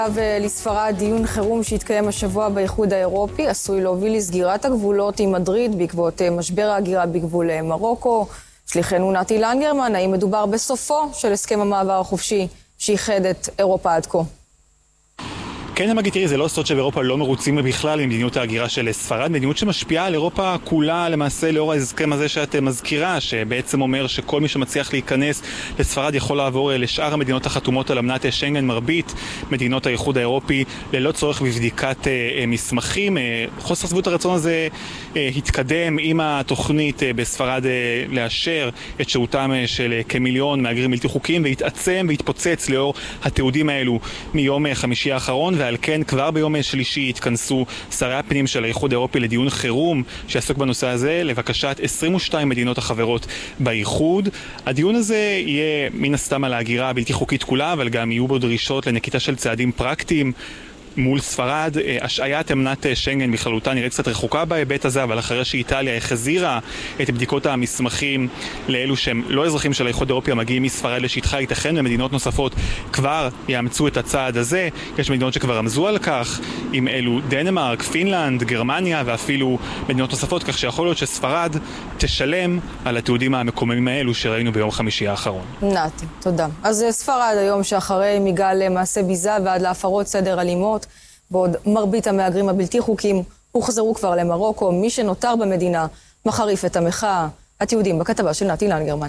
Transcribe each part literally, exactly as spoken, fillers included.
לספרד דיון חירום שהתקיים השבוע באיחוד האירופי עשוי להוביל לסגירת הגבולות עם מדריד בעקבות משבר ההגירה בגבול מרוקו. שליחנו נתי לנגרמן, האם מדובר בסופו של הסכם המעבר החופשי שאיחד את אירופה עד כה? כן, מגי, תראי, זה לא סוד שבאירופה לא מרוצים בכלל עם מדיניות ההגירה של ספרד, מדיניות שמשפיעה על אירופה כולה למעשה לאור ההסכם הזה שאת מזכירה, שבעצם אומר שכל מי שמצליח להיכנס לספרד יכול לעבור לשאר המדינות החתומות על אמנת שנגן, מרבית מדינות האיחוד האירופי, ללא צורך בבדיקת אה, מסמכים. אה, חוסר שביעות הרצון הזה אה, התקדם עם התוכנית אה, בספרד אה, לאשר את שהותם אה, של אה, כמיליון מהגרים בלתי חוקיים, והתעצם והתפוצץ לאור התיעודים האלו מיום אה, חמישי האחרון, ועל כן כבר ביום שלישי התכנסו שרי הפנים של האיחוד האירופי לדיון חירום שיעסוק בנושא הזה לבקשת עשרים ושתיים מדינות החברות באיחוד. הדיון הזה יהיה מן הסתם על ההגירה הבלתי חוקית כולה, אבל גם יהיו בו דרישות לנקיטה של צעדים פרקטיים מול ספרד. השעיית אמנת שנגן בכללותה נראית קצת רחוקה בהיבט הזה, אבל אחרי שאיטליה החזירה את בדיקות המסמכים לאלו שהם לא אזרחים של האיחוד האירופי המגיעים מספרד לשטחה, ייתכן ומדינות נוספות כבר יאמצו את הצעד הזה. יש מדינות שכבר רמזו על כך, עם אלו דנמרק, פינלנד, גרמניה ואפילו מדינות נוספות, כך שיכול להיות שספרד תשלם על התיעודים המקוממים האלו שראינו ביום חמישי האחרון. נתי, תודה. אז ספרד היום שאחרי מגל מעשה ביזה ועד להפרות סדר אלימות, בעוד מרבית המהגרים הבלתי חוקיים הוחזרו כבר למרוקו, מי שנותר במדינה מחריף את המחאה. התיעודים בכתבה של נתי לנגרמן.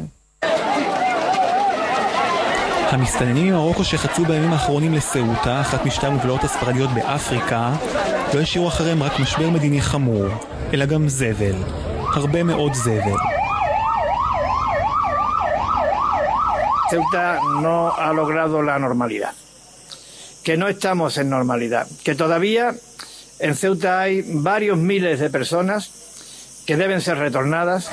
המסתננים ממרוקו שחצו בימים האחרונים לסעוטה, אחת משתי המובלעות הספרדיות באפריקה, לא השאירו אחריהם רק משבר מדיני חמור, אלא גם זבל. הרבה מאוד זבל. Ceuta no ha logrado la normalidad. Que no estamos en normalidad, que todavía en Ceuta hay varios miles de personas que deben ser retornadas.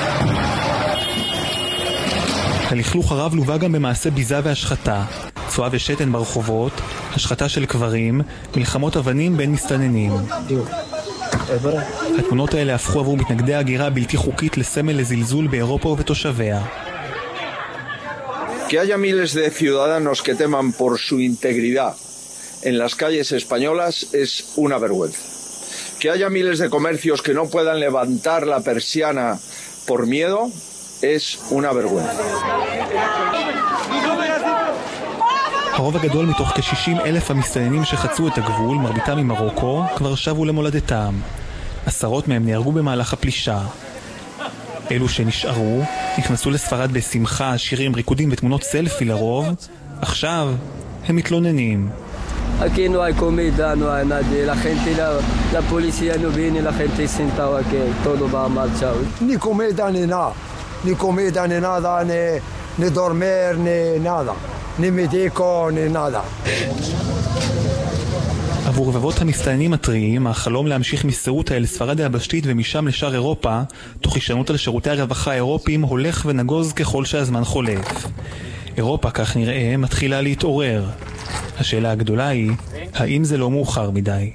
הלכלוך הרב לווה גם במעשה ביזה והשחתה, צואה ושתן ברחובות, השחתה של קברים, מלחמות אבנים בין מסתננים. התמונות האלה הפכו עבור מתנגדי ההגירה הבלתי חוקית לסמל לזלזול באירופה ובתושביה. Que haya miles de ciudadanos que teman por su integridad en las calles españolas es una vergüenza. Que haya miles de comercios que no puedan levantar la persiana por miedo es una vergüenza. הרוב הגדול מתוך כ-שישים אלף המסתננים שחצו את הגבול, מרביתם ממרוקו, כבר שבו למולדתם. עשרות מהם נהרגו במהלך הפלישה. אלו שנשארו נכנסו לספרד בשמחה, שירים, ריקודים ותמונות סלפי לרוב. עכשיו הם מתלוננים. Aquí no hay comida, no hay nadie. La gente, la, la policía no viene, la gente sentado aquí, todo va a marchar. Ni comida ni nada, ni comida ni nada, ni, ni dormir ni nada, ni médico ni nada. עבור רבבות המסתננים הטריים, החלום להמשיך מסעוטה אל ספרד היבשתית ומשם לשאר אירופה, תוך הישענות על שירותי הרווחה האירופיים, הולך ונגוז ככל שהזמן חולף. אירופה, כך נראה, מתחילה להתעורר. השאלה הגדולה היא, האם זה לא מאוחר מדי?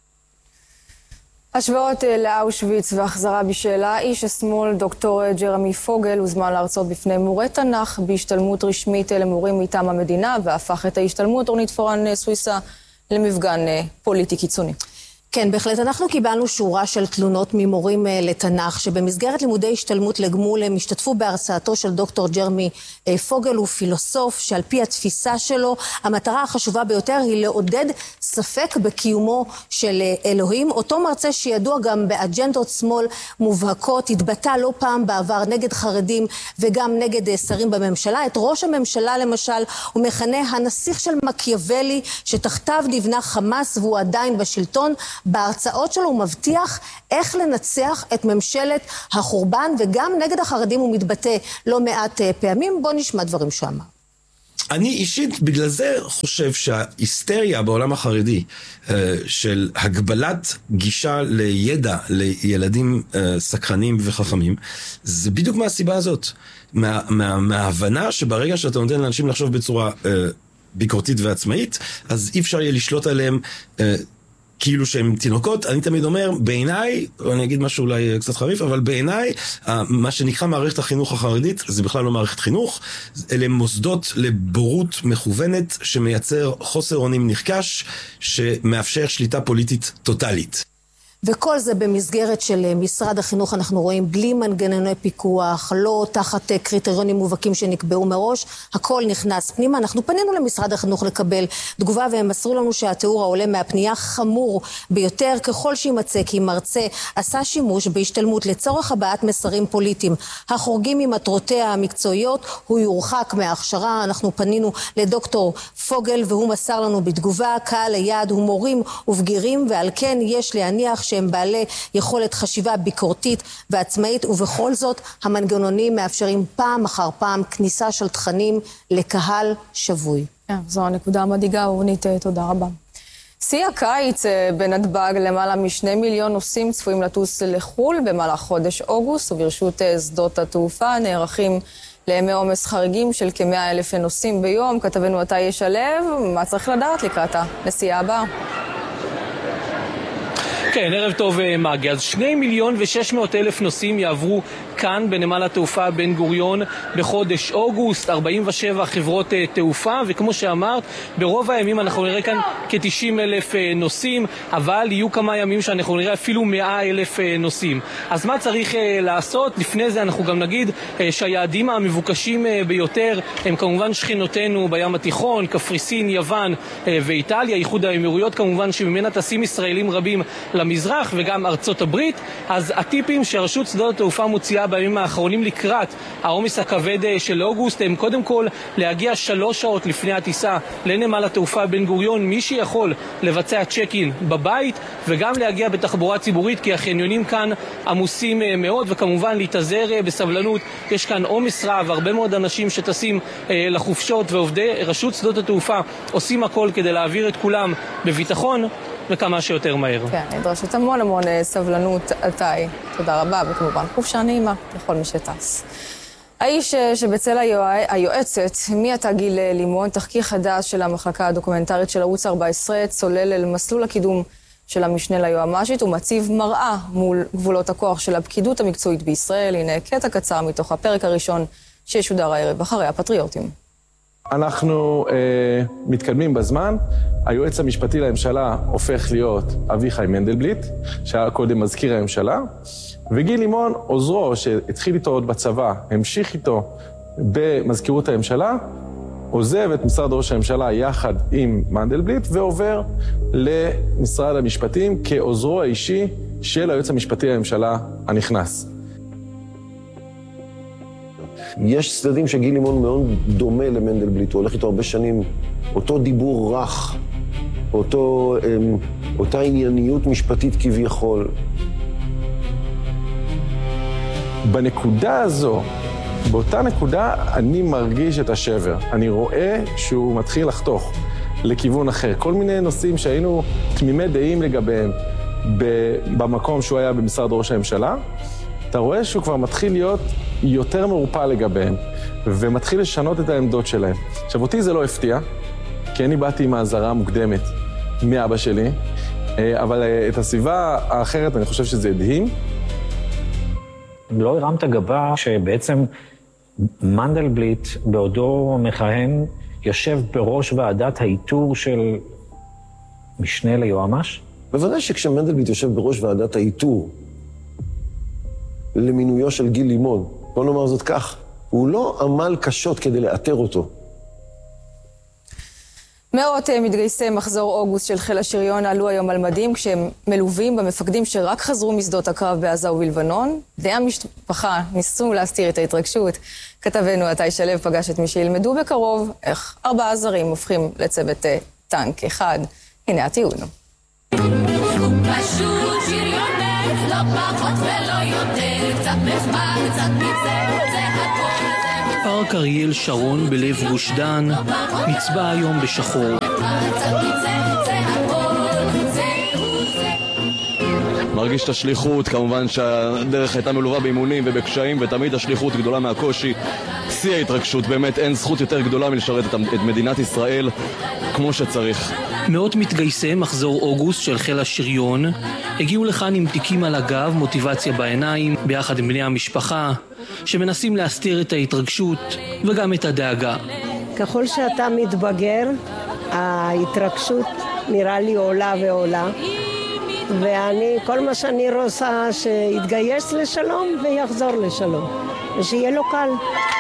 השוואות לאושוויץ והחזרה בשאלה, איש השמאל דוקטור ג'רמי פוגל הוזמן להרצות בפני מורי תנ"ך בהשתלמות רשמית למורים מטעם המדינה, והפך את ההשתלמות אורנית פורן סוויסה למפגן פוליטי קיצוני. כן, בהחלט. אנחנו קיבלנו שורה של תלונות ממורים לתנ"ך, שבמסגרת לימודי השתלמות לגמול הם השתתפו בהרצאתו של דוקטור ג'רמי פוגל. הוא פילוסוף שעל פי התפיסה שלו, המטרה החשובה ביותר היא לעודד ספק בקיומו של אלוהים. אותו מרצה שידוע גם באג'נדות שמאל מובהקות, התבטא לא פעם בעבר נגד חרדים וגם נגד שרים בממשלה. את ראש הממשלה למשל הוא מכנה הנסיך של מקיאוולי, שתחתיו נבנה חמאס והוא עדיין בשלטון. בהרצאות שלו הוא מבטיח איך לנצח את ממשלת החורבן, וגם נגד החרדים הוא מתבטא לא מעט פעמים. בוא נשמע דברים שהוא אמר. אני אישית בגלל זה חושב שההיסטריה בעולם החרדי של הגבלת גישה לידע לילדים סקרנים וחכמים, זה בדיוק מהסיבה הזאת. מה, מה, מההבנה שברגע שאתה נותן לאנשים לחשוב בצורה ביקורתית ועצמאית, אז אי אפשר יהיה לשלוט עליהם כאילו שהם תינוקות. אני תמיד אומר, בעיניי, אני אגיד משהו אולי קצת חריף, אבל בעיניי, מה שנקרא מערכת החינוך החרדית, זה בכלל לא מערכת חינוך, אלה מוסדות לבורות מכוונת, שמייצר חוסר אונים נרכש, שמאפשר שליטה פוליטית טוטלית. וכל זה במסגרת של משרד החינוך, אנחנו רואים בלי מנגנוני פיקוח, לא תחת קריטריונים מובהקים שנקבעו מראש, הכל נכנס פנימה. אנחנו פנינו למשרד החינוך לקבל תגובה, והם מסרו לנו שהתיאור העולה מהפנייה חמור ביותר, ככל שימצא כי מרצה עשה שימוש בהשתלמות לצורך הבעת מסרים פוליטיים החורגים ממטרותיה המקצועיות, הוא יורחק מההכשרה. אנחנו פנינו לדוקטור פוגל, והוא מסר לנו בתגובה, קהל היעד הוא מורים ובגירים, ועל כן יש להניח שהם בעלי יכולת חשיבה ביקורתית ועצמאית, ובכל זאת המנגנונים מאפשרים פעם אחר פעם כניסה של תכנים לקהל שבוי. זו הנקודה המדאיגה, אורנית, תודה רבה. שיא הקיץ בנתב"ג, למעלה משני מיליון נוסעים צפויים לטוס לחול במהלך חודש אוגוסט, וברשות שדות התעופה נערכים לימי עומס חריגים של כ-מאה אלף נוסעים ביום. כתבנו עתה ישלב, מה צריך לדעת לקראת הנסיעה הבאה? כן, ערב טוב מגי. אז שני מיליון ושש מאות אלף נוסעים יעברו כאן בנמל התעופה בן גוריון בחודש אוגוסט, ארבעים ושבע חברות תעופה, וכמו שאמרת, ברוב הימים אנחנו נראה כאן כ-תשעים אלף נוסעים, אבל יהיו כמה ימים שאנחנו נראה אפילו מאה אלף נוסעים. אז מה צריך לעשות? לפני זה אנחנו גם נגיד שהיעדים המבוקשים ביותר הם כמובן שכנותינו בים התיכון, קפריסין, יוון ואיטליה, איחוד האמירויות כמובן, שממנה טסים ישראלים רבים למזרח, וגם ארצות הברית. אז הטיפים שרשות שדות התעופה מוציאה בימים האחרונים לקראת העומס הכבד של אוגוסט הם קודם כל להגיע שלוש שעות לפני הטיסה לנמל התעופה בן גוריון, מי שיכול לבצע צ'ק-אין בבית, וגם להגיע בתחבורה ציבורית, כי החניונים כאן עמוסים מאוד, וכמובן להתאזר בסבלנות. יש כאן עומס רב, הרבה מאוד אנשים שטסים לחופשות, ועובדי רשות שדות התעופה עושים הכל כדי להעביר את כולם בביטחון וכמה שיותר מהר. כן, נדרשת המון המון סבלנות עתאי. תודה רבה, וכמובן חופשה נעימה לכל מי שטס. האיש שבצל היועצת, מי אתה גיל לימון, תחקיר חדש של המחלקה הדוקומנטרית של ערוץ ארבע עשרה, צולל אל מסלול הקידום של המשנה ליועמ"שית, ומציב מראה מול גבולות הכוח של הפקידות המקצועית בישראל. הנה קטע קצר מתוך הפרק הראשון שישודר הערב אחרי הפטריוטים. אנחנו אה, מתקדמים בזמן, היועץ המשפטי לממשלה הופך להיות אביחי מנדלבליט, שהיה קודם מזכיר הממשלה, וגיל לימון, עוזרו שהתחיל איתו עוד בצבא, המשיך איתו במזכירות הממשלה, עוזב את משרד ראש הממשלה יחד עם מנדלבליט, ועובר למשרד המשפטים כעוזרו האישי של היועץ המשפטי לממשלה הנכנס. יש צדדים שגיל לימון מאוד דומה למנדלבליט, הוא הולך איתו הרבה שנים, אותו דיבור רך, אותו, אותה ענייניות משפטית כביכול. בנקודה הזו, באותה נקודה אני מרגיש את השבר. אני רואה שהוא מתחיל לחתוך לכיוון אחר. כל מיני נושאים שהיינו תמימי דעים לגביהם במקום שהוא היה במשרד ראש הממשלה, אתה רואה שהוא כבר מתחיל להיות יותר מרופא לגביהם, ומתחיל לשנות את העמדות שלהם. עכשיו, אותי זה לא הפתיע, כי אני באתי עם ההזרה מוקדמת מאבא שלי, אבל את הסביבה האחרת אני חושב שזה הדהים. לא הרמת גבה שבעצם מנדלבליט בעודו מכהן יושב בראש ועדת האיתור של משנה ליועמ"ש? בוודאי שכשמנדלבליט יושב בראש ועדת האיתור למינויו של גיל לימון, בוא נאמר זאת כך, הוא לא עמל קשות כדי לאתר אותו. מאות מתגייסי מחזור אוגוסט של חיל השריון עלו היום על מדים כשהם מלווים במפקדים שרק חזרו משדות הקרב בעזה ובלבנון. בני המשפחה ניסו להסתיר את ההתרגשות. כתבנו עתה שלו פגש את מי שילמדו בקרוב איך ארבעה זרים הופכים לצוות טנק אחד. הנה הטיעון. פשוט שריונר, לא פחות ולא יותר, קצת מחמר, קצת מצר, זה הכל. פארק אריאל שרון בלב גוש דן נצבע היום בשחור. מרגיש את השליחות, כמובן שהדרך הייתה מלווה באימונים ובקשיים, ותמיד השליחות גדולה מהקושי. שיא ההתרגשות, באמת אין זכות יותר גדולה מלשרת את מדינת ישראל כמו שצריך. מאות מתגייסי מחזור אוגוסט של חיל השריון הגיעו לכאן עם תיקים על הגב, מוטיבציה בעיניים, ביחד עם בני המשפחה, שמנסים להסתיר את ההתרגשות וגם את הדאגה. ככל שאתה מתבגר, ההתרגשות נראה לי עולה ועולה, ואני, כל מה שאני רוצה שיתגייס לשלום ויחזור לשלום, ושיהיה לו קל.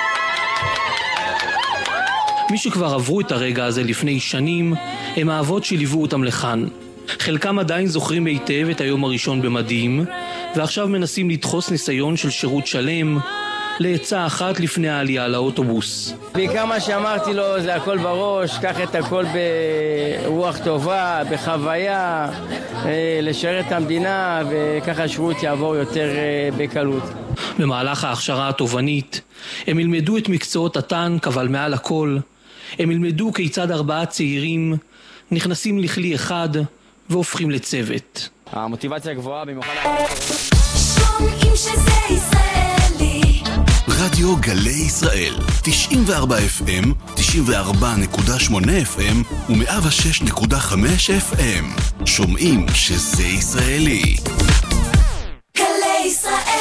מי שכבר עברו את הרגע הזה לפני שנים, הם האבות שליוו אותם לכאן. חלקם עדיין זוכרים היטב את היום הראשון במדים, ועכשיו מנסים לדחוס ניסיון של שירות שלם לעצה אחת לפני העלייה לאוטובוס. וכמה שאמרתי לו, זה הכל בראש, קח את הכל ברוח טובה, בחוויה, לשרת את המדינה, וככה השירות יעבור יותר בקלות. במהלך ההכשרה התובנית, הם ילמדו את מקצועות הטנק, אבל מעל הכל, הם ילמדו כיצד ארבעה צעירים נכנסים לכלי אחד והופכים לצוות. המוטיבציה גבוהה במיוחד... שומעים שזה ישראלי. רדיו גלי ישראל, תשעים וארבע אף אם, תשעים וארבע נקודה שמונה אף אם ו-מאה ושש נקודה חמש אף אם. שומעים שזה ישראלי. גלי ישראל.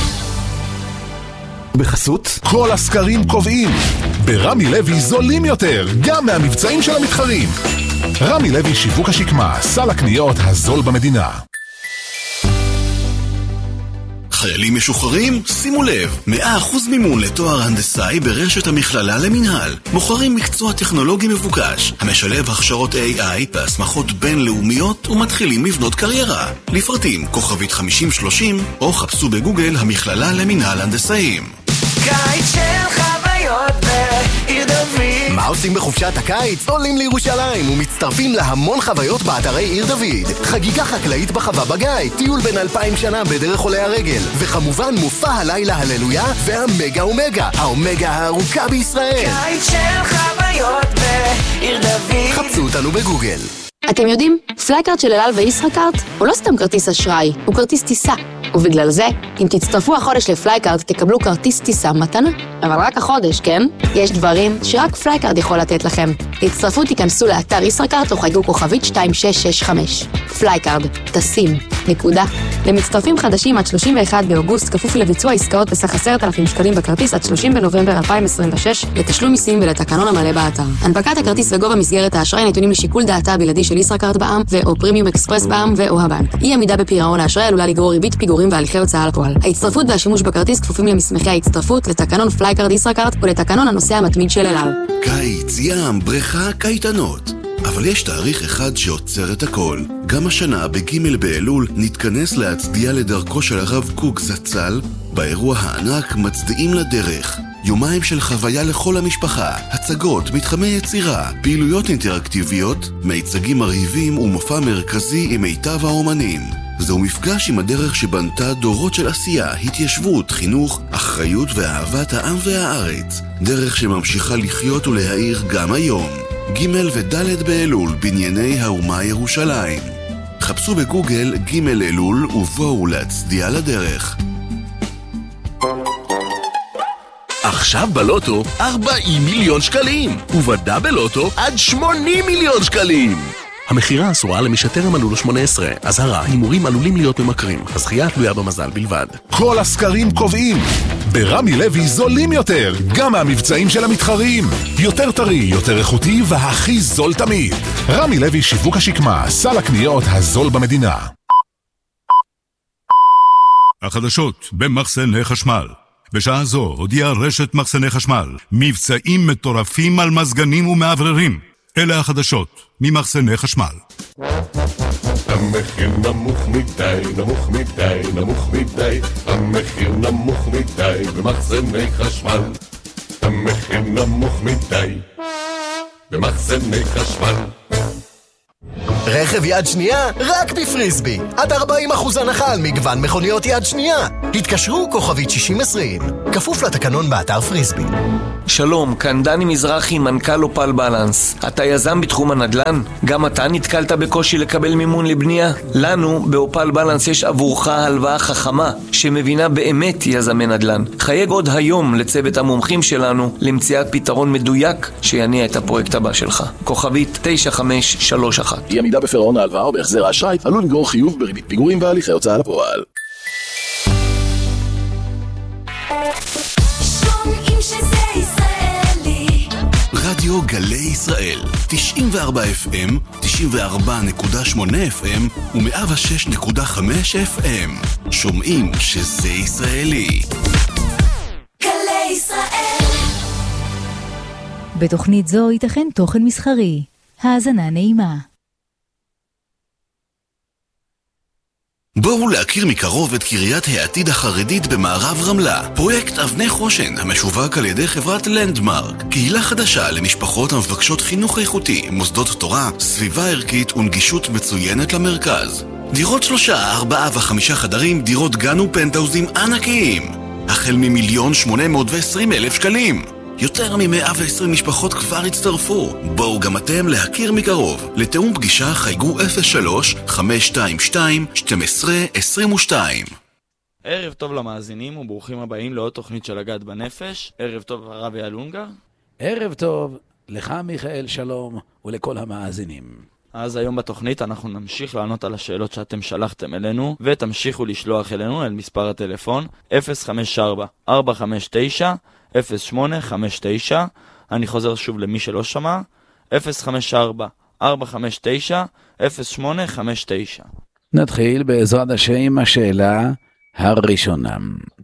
בחסות כל הסקרים קובעים ברמי לוי זולים יותר גם מהמבצעים של המתחרים. רמי לוי שיווק השקמה, סל הקניות הזול במדינה. חיילים משוחררים? שימו לב, מאה אחוז מימון לתואר הנדסאי ברשת המכללה למנהל. מוכרים מקצוע טכנולוגי מבוקש, המשלב הכשרות איי איי והסמכות בינלאומיות ומתחילים לבנות קריירה. לפרטים כוכבית חמישים שלושים או חפשו בגוגל המכללה למנהל הנדסאים. קיץ של חוויות בעיר דוד. מה עושים בחופשת הקיץ? עולים לירושלים ומצטרפים להמון חוויות באתרי עיר דוד. חגיגה חקלאית בחווה בגיא, טיול בין אלפיים שנה בדרך עולי הרגל, וכמובן מופע הלילה הללויה והמגה אומגה, האומגה הארוכה בישראל. קיץ של חוויות בעיר דוד. חפשו אותנו בגוגל. אתם יודעים, פלייקארט של אל על וישראכרט הוא לא סתם כרטיס אשראי, הוא כרטיס טיסה. ובגלל זה, אם תצטרפו החודש לפלייקארט, תקבלו כרטיס טיסה מתנה. אבל רק החודש, כן? יש דברים שרק פלייקארט יכול לתת לכם. להצטרפו תיכנסו לאתר ישראכרט או חייגו כוכבית שתיים שש שש חמש. פלייקארט, טסים, נקודה. למצטרפים חדשים עד שלושים ואחד באוגוסט, כפוף לביצוע עסקאות בסך עשרת אלפים שקלים בכרטיס עד שלושים בנובמבר אלפיים עשרים ושש, לתשלום מיסים ולתקנון המלא באתר. הנפקת הכרטיס וגובה מסגרת האשראי נתונים לשיקול דעתה הבלעדי של ישראכרט בע"מ ו/או פרימיום אקספרס בע"מ ו/או הבנק. אי עמידה בפירעון האשראי עלולה לגרור ריבית פיגורים והליכי הוצאה לפועל. ההצטרפות והשימוש בכרטיס כפופים למסמכי ההצטרפות, לתקנון פלייקארט ישראכרט ולתקנון הנוסע המתמיד של אל על. קיץ, ים, בריכה, קייטנות. אבל יש תאריך אחד שעוצר את הכל. גם השנה בג' באלול נתכנס להצדיע לדרכו של הרב קוק זצ"ל באירוע הענק מצדיעים לדרך. יומיים של חוויה לכל המשפחה, הצגות, מתחמי יצירה, פעילויות אינטראקטיביות, מיצגים מרהיבים ומופע מרכזי עם מיטב האומנים. זהו מפגש עם הדרך שבנתה דורות של עשייה, התיישבות, חינוך, אחריות ואהבת העם והארץ. דרך שממשיכה לחיות ולהאיר גם היום. ג' וד' באלול בנייני האומה ירושלים. חפשו בגוגל ג' אלול ובואו להצדיע לדרך. עכשיו בלוטו ארבעים מיליון שקלים, ובדה בלוטו עד שמונים מיליון שקלים. המחירה אסורה למי שטרם מלאו לו שמונה עשרה. אזהרה, הימורים עלולים להיות ממכרים. הזכייה תלויה במזל בלבד. כל הסקרים קובעים ברמי לוי זולים יותר, גם מהמבצעים של המתחרים. יותר טרי, יותר איכותי והכי זול תמיד. רמי לוי שיווק השקמה, סל הקניות הזול במדינה. החדשות במחסני חשמל. בשעה זו הודיעה רשת מחסני חשמל מבצעים מטורפים על מזגנים ומעבררים. אלה החדשות ממחסני חשמל. המחיר נמוך מדי, נמוך מדי, נמוך מדי. המחיר נמוך מדי במחסני חשמל. המחיר נמוך מדי במחסני חשמל. רכב יד שנייה רק בפריסבי. עד ארבעים אחוז הנחה על מגוון מכוניות יד שנייה. התקשרו כוכבית שישים עשרים, כפוף לתקנון באתר פריסבי. שלום, כאן דני מזרחי, מנכ"ל אופל בלנס. אתה יזם בתחום הנדל"ן? גם אתה נתקלת בקושי לקבל מימון לבנייה? לנו, באופל בלנס, יש עבורך הלוואה חכמה, שמבינה באמת יזמי נדל"ן. חייג עוד היום לצוות המומחים שלנו, למציאת פתרון מדויק שיניע את הפרויקט הבא שלך. כוכבית תשע חמש שלוש אחת. אי עמידה בפירעון ההלוואה או בהחזר האשראי עלול לגרור חיוב בריבית פיגורים והליכי הוצאה לפועל. רדיו גלי ישראל, תשעים וארבע אף אם, תשעים וארבע נקודה שמונה אף אם ו-מאה ושש נקודה חמש אף אם. שומעים שזה ישראלי. גלי ישראל. בתוכנית זו ייתכן תוכן מסחרי. האזנה נעימה. בואו להכיר מקרוב את קריית העתיד החרדית במערב רמלה. פרויקט אבני חושן המשווק על ידי חברת לנדמרק. קהילה חדשה למשפחות המבקשות חינוך איכותי, מוסדות תורה, סביבה ערכית ונגישות מצוינת למרכז. דירות שלושה, ארבעה וחמישה חדרים, דירות גן ופנטאוזים ענקיים. החל ממיליון שמונה מאות ועשרים אלף שקלים. יותר מ-מאה ועשרים משפחות כבר הצטרפו. בואו גם אתם להכיר מקרוב. לתאום פגישה חייגו אפס שלוש חמש שתיים שתיים שתים עשרה עשרים ושתיים. ערב טוב למאזינים וברוכים הבאים לעוד תוכנית של הגעת בנפש. ערב טוב הרב אייל אונגר. ערב טוב לך מיכאל שלום ולכל המאזינים. אז היום בתוכנית אנחנו נמשיך לענות על השאלות שאתם שלחתם אלינו, ותמשיכו לשלוח אלינו אל מספר הטלפון אפס חמש ארבע ארבע חמש תשע אפס שמונה חמש תשע. אני חוזר שוב למי שלא שמע, אפס חמש ארבע ארבע חמש תשע אפס שמונה חמש תשע. נתחיל בעזרת השם עם השאלה הראשונה.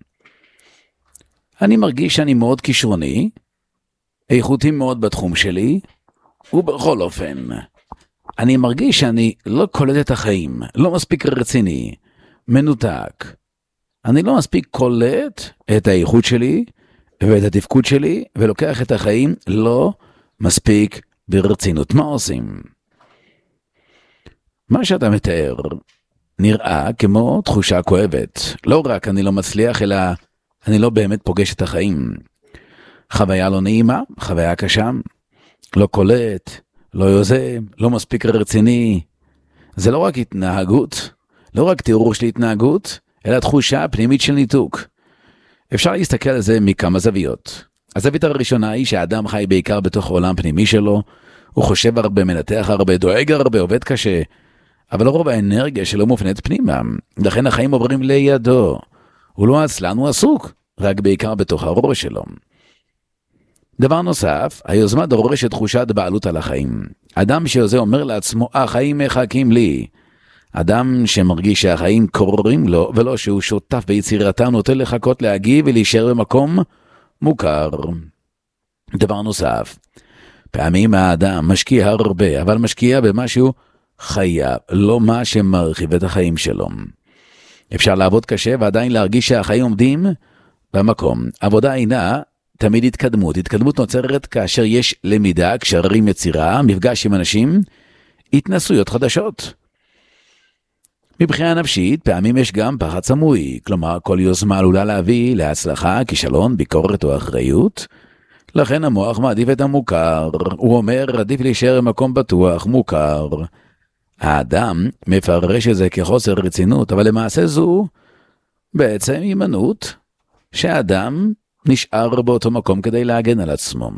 אני מרגיש שאני מאוד כישרוני, איכותי מאוד בתחום שלי, ובכל אופן, אני מרגיש שאני לא קולט את החיים, לא מספיק רציני, מנותק. אני לא מספיק קולט את האיכות שלי ואת התפקוד שלי, ולוקח את החיים לא מספיק ברצינות. מה עושים? מה שאתה מתאר נראה כמו תחושה כואבת. לא רק אני לא מצליח, אלא אני לא באמת פוגש את החיים. חוויה לא נעימה, חוויה קשה, לא קולט, לא יוזם, לא מספיק רציני. זה לא רק התנהגות, לא רק תיאור של התנהגות, אלא תחושה פנימית של ניתוק. אפשר להסתכל על זה מכמה זוויות. הזווית הראשונה היא שהאדם חי בעיקר בתוך עולם פנימי שלו, הוא חושב הרבה, מנתח הרבה, דואג הרבה, עובד קשה, אבל רוב האנרגיה שלו מופנית פנימה, לכן החיים עוברים לידו. הוא לא עצלן, הוא עסוק, רק בעיקר בתוך הראש שלו. דבר נוסף, היוזמה דורשת תחושת בעלות על החיים. אדם שיוזם אומר לעצמו, החיים מחכים לי. אדם שמרגיש שהחיים קוראים לו, ולא שהוא שותף ביצירתם, נוטה לחכות להגיב ולהישאר במקום מוכר. דבר נוסף, פעמים האדם משקיע הרבה, אבל משקיע במשהו חייב, לא מה שמרחיב את החיים שלו. אפשר לעבוד קשה ועדיין להרגיש שהחיים עומדים במקום. עבודה אינה תמיד התקדמות. התקדמות נוצרת כאשר יש למידה, קשרים, יצירה, מפגש עם אנשים, התנסויות חדשות. מבחינה נפשית, פעמים יש גם פחד סמוי, כלומר כל יוזמה עלולה להביא להצלחה, כישלון, ביקורת או אחריות. לכן המוח מעדיף את המוכר, הוא אומר עדיף להישאר במקום בטוח, מוכר. האדם מפרש את זה כחוסר רצינות, אבל למעשה זו בעצם הימנעות שהאדם נשאר באותו מקום כדי להגן על עצמו.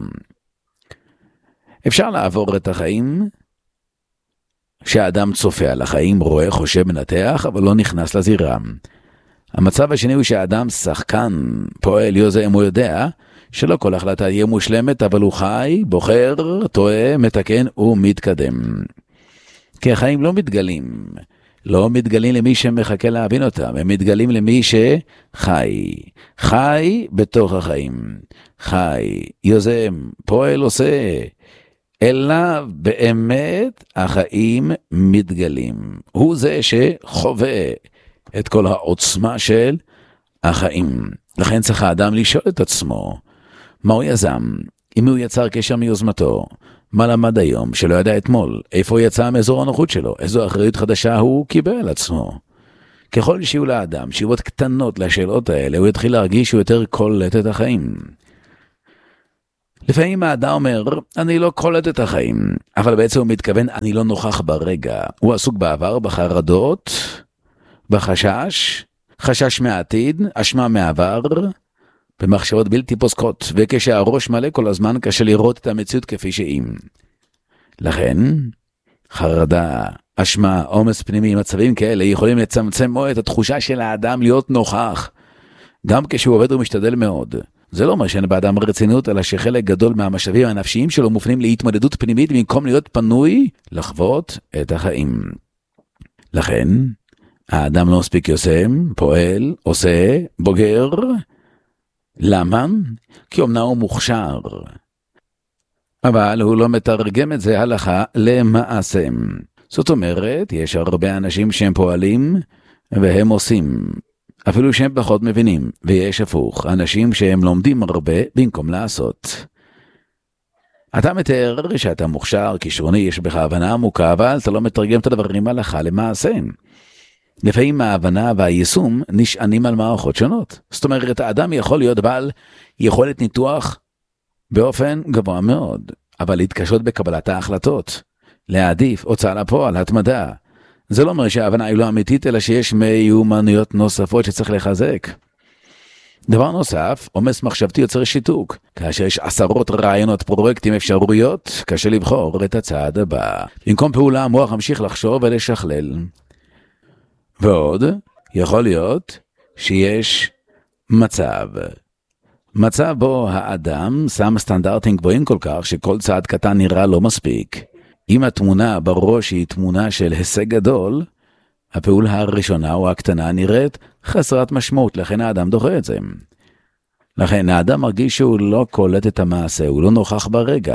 אפשר לעבור את החיים שהאדם צופה על החיים, רואה, חושב, מנתח, אבל לא נכנס לזירה. המצב השני הוא שהאדם שחקן, פועל, יוזם, הוא יודע שלא כל החלטה יהיה מושלמת, אבל הוא חי, בוחר, טועה, מתקן ומתקדם. כי החיים לא מתגלים, לא מתגלים למי שמחכה להבין אותם, הם מתגלים למי שחי, חי בתוך החיים, חי, יוזם, פועל, עושה, אלא באמת החיים מתגלים. הוא זה שחווה את כל העוצמה של החיים. לכן צריך האדם לשאול את עצמו, מה הוא יזם? אם הוא יצר קשר מיוזמתו, מה למד היום שלא ידע אתמול? איפה הוא יצא מאזור הנוחות שלו? איזו אחריות חדשה הוא קיבל על עצמו? ככל שיהיו לאדם תשובות קטנות לשאלות האלה, הוא יתחיל להרגיש שהוא יותר קולט את החיים. לפעמים האדם אומר, אני לא קולט את החיים, אבל בעצם הוא מתכוון, אני לא נוכח ברגע. הוא עסוק בעבר, בחרדות, בחשש, חשש מהעתיד, אשמה מהעבר, במחשבות בלתי פוסקות, וכשהראש מלא כל הזמן קשה לראות את המציאות כפי שהיא. לכן, חרדה, אשמה, עומס פנימי, מצבים כאלה יכולים לצמצם את התחושה של האדם להיות נוכח, גם כשהוא עובד ומשתדל מאוד. זה לא אומר שאין באדם רצינות, אלא שחלק גדול מהמשאבים הנפשיים שלו מופנים להתמודדות פנימית במקום להיות פנוי לחוות את החיים. לכן, האדם לא מספיק יוסם, פועל, עושה, בוגר. למה? כי אמנם הוא מוכשר, אבל הוא לא מתרגם את זה הלכה למעשה. זאת אומרת, יש הרבה אנשים שהם פועלים והם עושים, אפילו שהם פחות מבינים, ויש הפוך, אנשים שהם לומדים הרבה במקום לעשות. אתה מתאר שאתה מוכשר, כישרוני, יש בך הבנה עמוקה, אבל אתה לא מתרגם את הדברים הלכה למעשה. לפעמים ההבנה והיישום נשענים על מערכות שונות. זאת אומרת, האדם יכול להיות בעל יכולת ניתוח באופן גבוה מאוד, אבל להתקשות בקבלת ההחלטות, להעדיף, הוצאה לפועל, התמדה. זה לא אומר שההבנה היא לא אמיתית, אלא שיש מיומנויות נוספות שצריך לחזק. דבר נוסף, עומס מחשבתי יוצר שיתוק. כאשר יש עשרות רעיונות, פרויקטים, אפשרויות, קשה לבחור את הצעד הבא. במקום פעולה, המוח ממשיך לחשוב ולשכלל. ועוד, יכול להיות שיש מצב. מצב בו האדם שם סטנדרטים גבוהים כל כך שכל צעד קטן נראה לא מספיק. אם התמונה בראש היא תמונה של הישג גדול, הפעולה הראשונה או הקטנה נראית חסרת משמעות, לכן האדם דוחה את זה. לכן האדם מרגיש שהוא לא קולט את המעשה, הוא לא נוכח ברגע.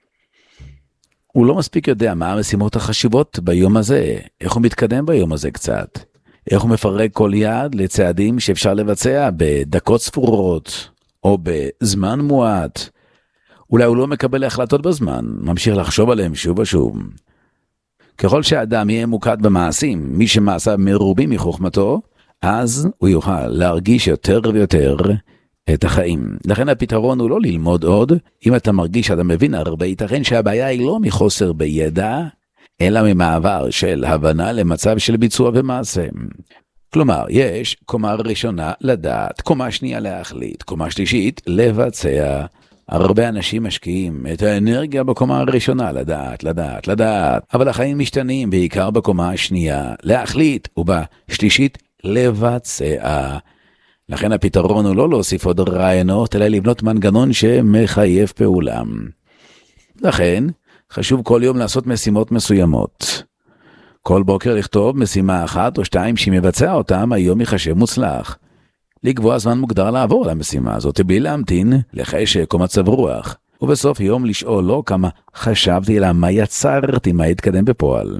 הוא לא מספיק יודע מה המשימות החשיבות ביום הזה, איך הוא מתקדם ביום הזה קצת, איך הוא מפרק כל יעד לצעדים שאפשר לבצע בדקות ספורות או בזמן מועט. אולי הוא לא מקבל החלטות בזמן, ממשיך לחשוב עליהם שוב ושוב. ככל שהאדם יהיה מוקד במעשים, מי שמעשה מרובים מחוכמתו, אז הוא יוכל להרגיש יותר ויותר את החיים. לכן הפתרון הוא לא ללמוד עוד. אם אתה מרגיש שאתה מבין הרבה, ייתכן שהבעיה היא לא מחוסר בידע, אלא ממעבר של הבנה למצב של ביצוע ומעשה. כלומר, יש קומה ראשונה לדעת, קומה שנייה להחליט, קומה שלישית לבצע. הרבה אנשים משקיעים את האנרגיה בקומה הראשונה, לדעת, לדעת, לדעת, אבל החיים משתנים בעיקר בקומה השנייה, להחליט, ובשלישית לבצע. לכן הפתרון הוא לא להוסיף עוד רעיונות, אלא לבנות מנגנון שמחייב פעולה. לכן, חשוב כל יום לעשות משימות מסוימות. כל בוקר לכתוב משימה אחת או שתיים שמבצע אותם, היום יחשב מוצלח. לקבוע זמן מוגדר לעבור למשימה הזאת, בלי להמתין לחשק או מצב רוח. ובסוף יום לשאול לא כמה חשבתי, אלא מה יצרתי, מה התקדם בפועל.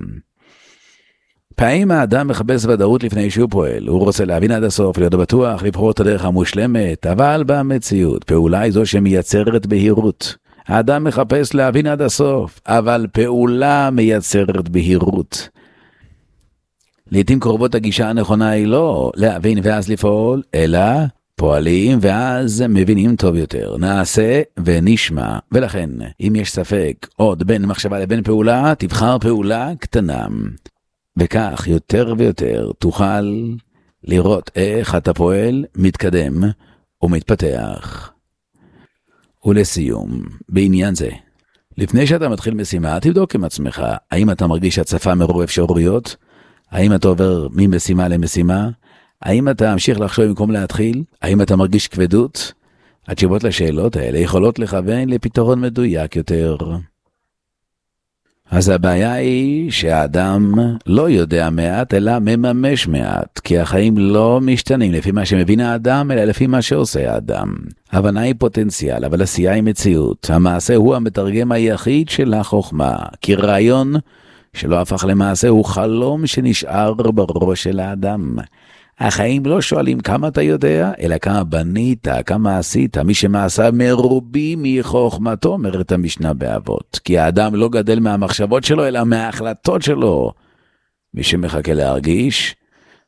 פעמים האדם מחפש ודאות לפני שהוא פועל. הוא רוצה להבין עד הסוף, להיות בטוח, לבחור את הדרך המושלמת, אבל במציאות, פעולה היא זו שמייצרת בהירות. האדם מחפש להבין עד הסוף, אבל פעולה מייצרת בהירות. לעתים קרובות הגישה הנכונה היא לא להבין ואז לפעול, אלא פועלים ואז מבינים טוב יותר. נעשה ונשמע. ולכן, אם יש ספק עוד בין מחשבה לבין פעולה, תבחר פעולה קטנה. וכך יותר ויותר תוכל לראות איך אתה פועל, מתקדם ומתפתח. ולסיום, בעניין זה, לפני שאתה מתחיל משימה, תבדוק עם עצמך, האם אתה מרגיש הצפה מרוב אפשרויות? האם אתה עובר ממשימה למשימה? האם אתה המשיך לחשוב במקום להתחיל? האם אתה מרגיש כבדות? התשובות לשאלות האלה יכולות לכוון לפתרון מדויק יותר. אז הבעיה היא שהאדם לא יודע מעט, אלא מממש מעט, כי החיים לא משתנים לפי מה שמבין האדם, אלא לפי מה שעושה האדם. הבנה היא פוטנציאל, אבל עשייה היא מציאות. המעשה הוא המתרגם היחיד של החוכמה, כי רעיון שלא הפך למעשה הוא חלום שנשאר בראש של האדם. החיים לא שואלים כמה אתה יודע, אלא כמה בנית, כמה עשית. מי שמעשה מרובים מחוכמתו, אומרת המשנה באבות. כי האדם לא גדל מהמחשבות שלו, אלא מההחלטות שלו. מי שמחכה להרגיש,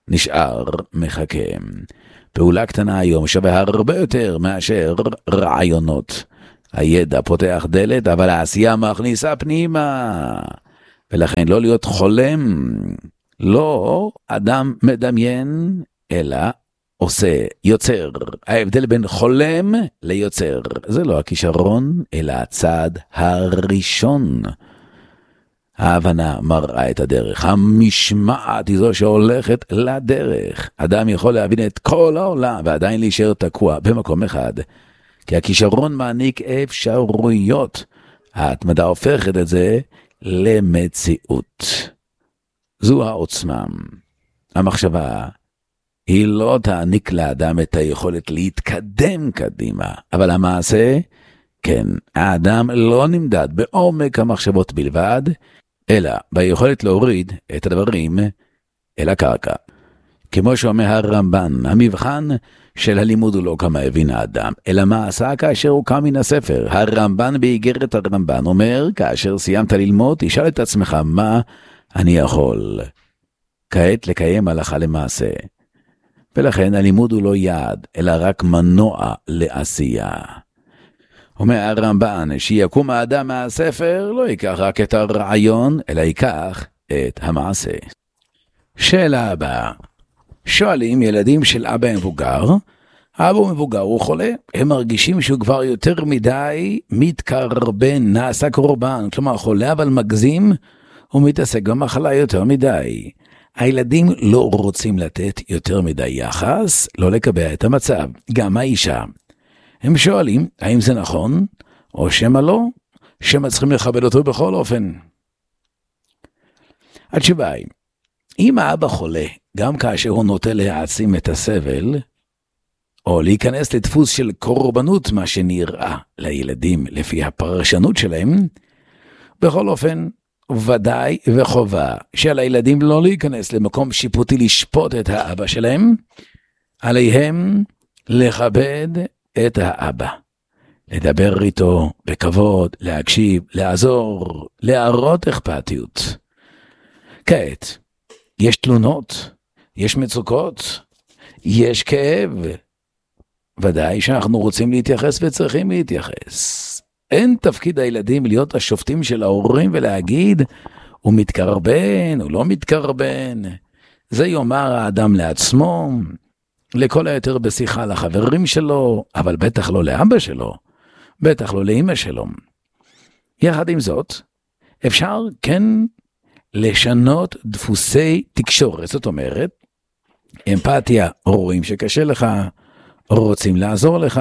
נשאר מחכה. פעולה קטנה היום שווה הרבה יותר מאשר רעיונות. הידע פותח דלת, אבל העשייה מכניסה פנימה. ולכן לא להיות חולם, לא אדם מדמיין, אלא עושה, יוצר. ההבדל בין חולם ליוצר, זה לא הכישרון, אלא הצעד הראשון. ההבנה מראה את הדרך, המשמעת היא זו שהולכת לדרך. אדם יכול להבין את כל העולם ועדיין להישאר תקוע במקום אחד, כי הכישרון מעניק אפשרויות. ההתמדה הופכת את זה למציאות. זו העוצמה. המחשבה היא לא תעניק לאדם את היכולת להתקדם קדימה, אבל המעשה, כן, האדם לא נמדד בעומק המחשבות בלבד, אלא ביכולת להוריד את הדברים אל הקרקע. כמו שאומר הרמב"ן, המבחן של הלימוד הוא לא כמה הבין האדם, אלא מה עשה כאשר הוא קם מן הספר. הרמב"ן באיגרת הרמב"ן אומר, כאשר סיימת ללמוד, תשאל את עצמך מה אני יכול כעת לקיים הלכה למעשה. ולכן הלימוד הוא לא יעד, אלא רק מנוע לעשייה. אומר הרמב"ן, שיקום האדם מהספר, לא ייקח רק את הרעיון, אלא ייקח את המעשה. שאלה הבאה. שואלים ילדים של אבא מבוגר, אבא מבוגר הוא חולה, הם מרגישים שהוא כבר יותר מדי מתקרבן, נעשה קורבן, כלומר חולה אבל מגזים, הוא מתעסק במחלה יותר מדי. הילדים לא רוצים לתת יותר מדי יחס, לא לקבע את המצב, גם האישה. הם שואלים, האם זה נכון, או שמה לא, שמה צריכים לכבד אותו בכל אופן. התשובה היא, אם האבא חולה, גם כאשר הוא נוטה להעצים את הסבל, או להיכנס לדפוס של קורבנות, מה שנראה לילדים לפי הפרשנות שלהם, בכל אופן, ודאי וחובה שעל הילדים לא להיכנס למקום שיפוטי לשפוט את האבא שלהם, עליהם לכבד את האבא. לדבר איתו בכבוד, להקשיב, לעזור, להראות אכפתיות. כעת, יש תלונות, יש מצוקות, יש כאב. ודאי שאנחנו רוצים להתייחס וצריכים להתייחס. אין תפקיד הילדים להיות השופטים של ההורים ולהגיד, הוא מתקרבן, הוא לא מתקרבן. זה יאמר האדם לעצמו, לכל היותר בשיחה לחברים שלו, אבל בטח לא לאבא שלו, בטח לא לאמא שלו. יחד עם זאת, אפשר כן לשנות דפוסי תקשורת, זאת אומרת, אמפתיה, רואים שקשה לך, רוצים לעזור לך,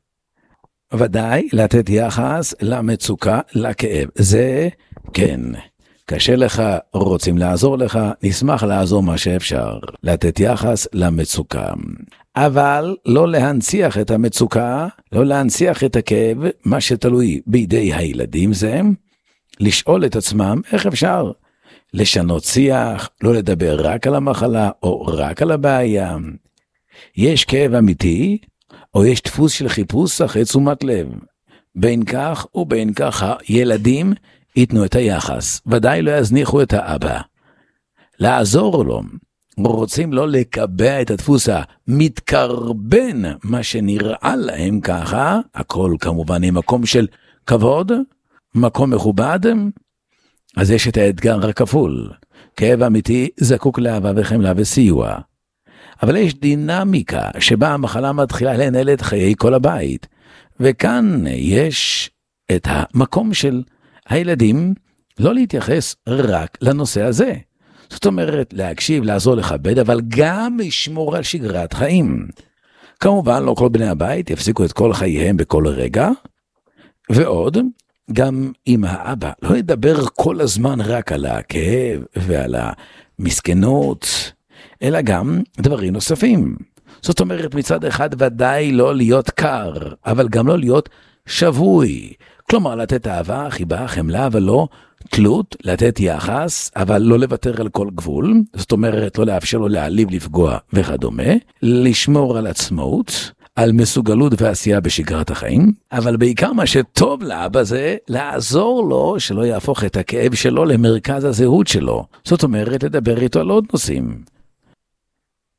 ודאי לתת יחס למצוקה, לכאב, זה כן. קשה לך, רוצים לעזור לך, נשמח לעזור מה שאפשר, לתת יחס למצוקה. אבל לא להנציח את המצוקה, לא להנציח את הכאב, מה שתלוי בידי הילדים זה, לשאול את עצמם איך אפשר לשנות שיח, לא לדבר רק על המחלה או רק על הבעיה. יש כאב אמיתי, או יש דפוס של חיפוש אחרי תשומת לב. בין כך ובין כך ילדים ייתנו את היחס, ודאי לא יזניחו את האבא. לעזור לו, רוצים לא לקבע את הדפוס המתקרבן, מה שנראה להם ככה, הכל כמובן עם מקום של כבוד, מקום מכובד, אז יש את האתגר הכפול. כאב אמיתי זקוק לאהבה וחמלה וסיוע. אבל יש דינמיקה שבה המחלה מתחילה לנהל את חיי כל הבית. וכאן יש את המקום של הילדים לא להתייחס רק לנושא הזה. זאת אומרת, להקשיב, לעזור, לכבד, אבל גם לשמור על שגרת חיים. כמובן, לא כל בני הבית יפסיקו את כל חייהם בכל רגע. ועוד, גם אם האבא לא ידבר כל הזמן רק על הכאב ועל המסכנות, אלא גם דברים נוספים. זאת אומרת, מצד אחד ודאי לא להיות קר, אבל גם לא להיות שבוי. כלומר, לתת אהבה, חיבה, חמלה, אבל לא תלות, לתת יחס, אבל לא לוותר על כל גבול. זאת אומרת, לא לאפשר לו להעליב, לפגוע וכדומה. לשמור על עצמאות, על מסוגלות ועשייה בשגרת החיים. אבל בעיקר מה שטוב לאבא זה לעזור לו שלא יהפוך את הכאב שלו למרכז הזהות שלו. זאת אומרת, לדבר איתו על עוד נושאים.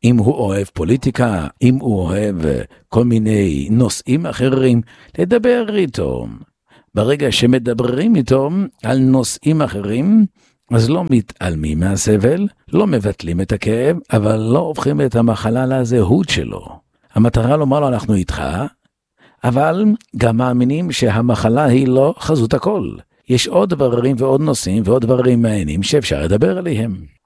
אם הוא אוהב פוליטיקה, אם הוא אוהב כל מיני נושאים אחרים, לדבר איתו. ברגע שמדברים איתו על נושאים אחרים, אז לא מתעלמים מהסבל, לא מבטלים את הכאב, אבל לא הופכים את המחלה לזהות שלו. המטרה לומר לו, אנחנו איתך, אבל גם מאמינים שהמחלה היא לא חזות הכל. יש עוד דברים ועוד נושאים ועוד דברים מעניינים שאפשר לדבר עליהם.